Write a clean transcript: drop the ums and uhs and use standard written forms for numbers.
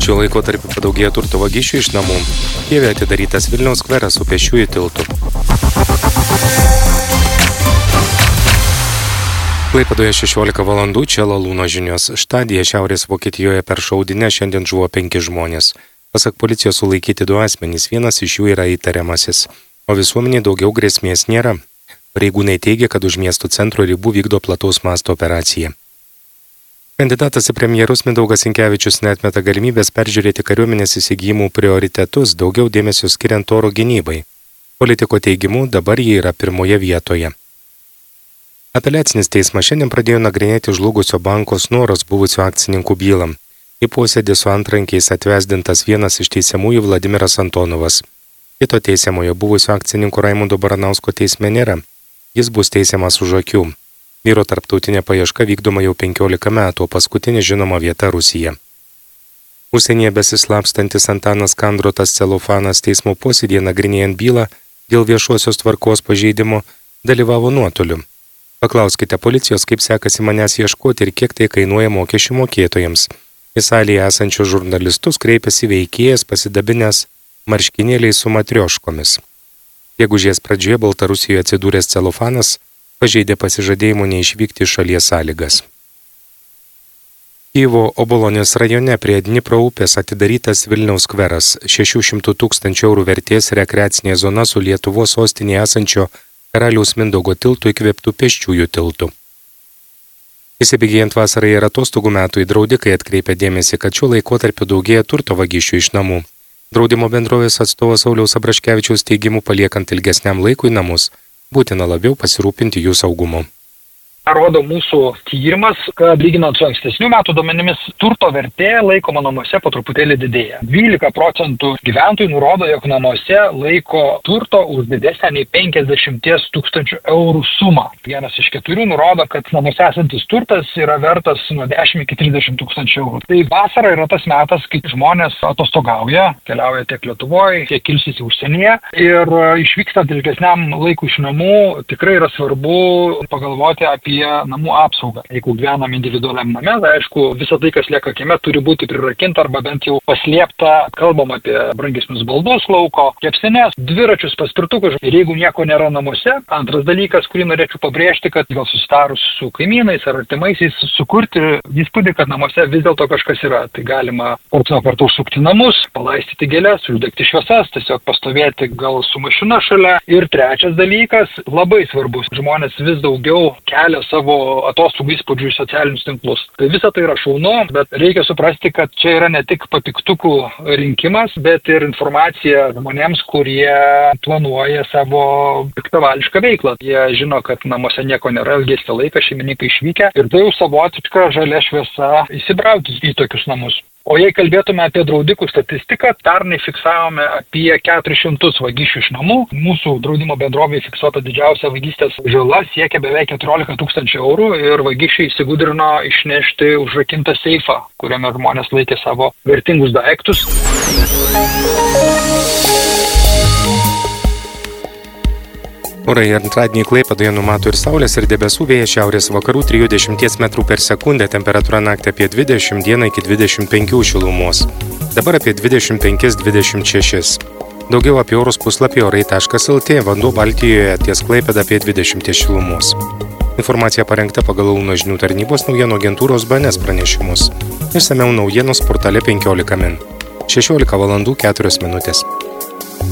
Šiuo laikotarpiu padaugėjo turto vagysčių iš namų. Kijeve atidarytas Vilniaus skveras su pėsčiųjų tiltu. Klaipėdoje 16 valandų, čia Lalūno žinios. Štadija Šiaurės Vokietijoje per šaudynę šiandien žuvo 5 žmonės. Pasak policijos sulaikyti 2 asmenys, vienas iš jų yra įtariamasis, o visuomeniai daugiau grėsmės nėra. Pareigūnai teigia, kad už miesto centro ribų vykdo plataus masto operaciją. Kandidatas į premjerus Mindaugas Sinkevičius neatmeta galimybės peržiūrėti kariuomenės įsigijimų prioritetus, daugiau dėmesio skiriant oro gynybai. Politiko teigimu, dabar jie yra pirmoje vietoje. Apeliacinis teismas šiandien pradėjo nagrinėti žlugusio banko Snoras buvusių akcininkų bylą. Į posėdį su antrankiais atvesdintas vienas iš teisiamųjų Vladimiras Antonovas. Kito teisiamojo buvusio akcininko Raimundo Baranausko teisme nėra. Jis bus teisiamas už akių. Vyro tarptautinė paieška vykdoma jau 15 metų, o paskutinė žinoma vieta Rusija. Užsienyje besislapstantis Antanas Kandrotas Celofanas teismo posėdėje nagrinėjant bylą dėl viešosios tvarkos pažeidimo dalyvavo nuotoliu. Paklauskite policijos, kaip sekasi manęs ieškoti ir kiek tai kainuoja mokesčių mokėtojams. Į salėje esančius žurnalistus kreipėsi veikėjas pasidabinęs marškinėliais su matrioškomis. Gegužės pradžioje Baltarusijoje atsidūręs Celofanas pažeidė pasižadėjimo neišvykti iš šalies sąlygas. Kijevo Obolonės rajone prie Dnipro upės atidarytas Vilniaus skveras, 600 000 eurų vertės rekreacinė zona su Lietuvos sostinėje esančio Karaliaus Mindaugo tiltu įkvėptų pėsčiųjų tiltu. Įsibėgėjant vasarai ir atostogų metų, draudikai atkreipia dėmesį, kad šiuo laikotarpiu daugėja turto vagysčių iš namų. Draudimo bendrovės atstovas Sauliaus Abraškevičiaus teigimu, paliekant ilgesniam laikui namus, būtina labiau pasirūpinti jų saugumu. Rodo mūsų tyrimas, kad lyginant su ankstesnių metų duomenimis, turto vertė laikoma namuose po truputėlį didėja. 12% gyventojų nurodo, jog namuose laiko turto už didesnę nei 50 000 eurų sumą. Vienas iš 4 nurodo, kad namuose esantis turtas yra vertas nuo 10 iki 30 000 eurų. Tai vasara yra tas metas, kai žmonės atostogauja, keliauja tiek Lietuvoje, tiek ilsisi užsienyje ir išvykstant ilgesniam laikui iš namų tikrai yra svarbu pagalvoti apie namų apsaugą. Jeigu gyvenam individualiam name, tai aišku, visą tai, kas lieka kieme, turi būti prirakinta arba bent jau paslėpta. Kalbam apie brangesnius baldus lauko, kepsines, dviračius, paspirtukus. Ir jeigu nieko nėra namuose, antras dalykas, kurį norėčiau pabrėžti, kad gal susitarus su kaimynais ar artimaisiais sukurti įspūdį, kad namuose vis dėlto kažkas yra. Tai galima karts nuo karto užsukti namus, palaistyti gėles, uždegti šviesas, tiesiog pastovėti gal su mašina šalia. Ir trečias dalykas, labai svarbus, žmonės vis daugiau kelia savo atostogų įspūdžių į socialinius tinklus. Tai visa tai yra šaunu, bet reikia suprasti, kad čia yra ne tik papiktukų rinkimas, bet ir informacija žmonėms, kurie planuoja savo piktavališką veiklą. Jie žino, kad namuose nieko nėra, ilgesnį laiką šeimininkai išvykę ir tai jau savotiška žalia šviesa įsibrauti į tokius namus. O jei kalbėtume apie draudikų statistiką, pernai fiksavome apie 400 vagysčių iš namų. Mūsų draudimo bendrovėje fiksuota didžiausia vagystės žala siekia beveik 14 000 eurų ir vagysčiai įsigudrino išnešti užrakintą seifą, kuriame žmonės laikė savo vertingus daiktus. Orai antradienį Klaipėdoje numato ir saulės ir debesų, vėjas šiaurės vakarų 30 m/s, temperatūra naktį apie 20, dieną iki 25 šilumos. Dabar apie 25-26. Daugiau apie orus puslapį orai.lt, vanduo Baltijoje ties Klaipėda apie 20 šilumos. Informacija parengta pagal Lalūno žinių tarnybos naujienų agentūros BNS pranešimus. Išsamiau naujienos portale 15 min. 16 valandų 4 minutės.